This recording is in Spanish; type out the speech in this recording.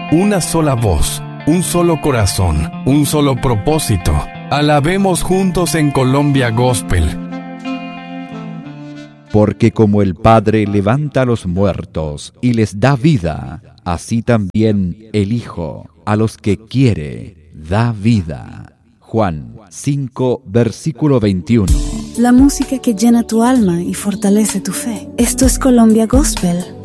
una sola voz, un solo corazón, un solo propósito. Alabemos juntos en Colombia Gospel. Porque como el Padre levanta a los muertos y les da vida, así también el Hijo a los que quiere da vida. Juan 5, versículo 21. La música que llena tu alma y fortalece tu fe. Esto es Colombia Gospel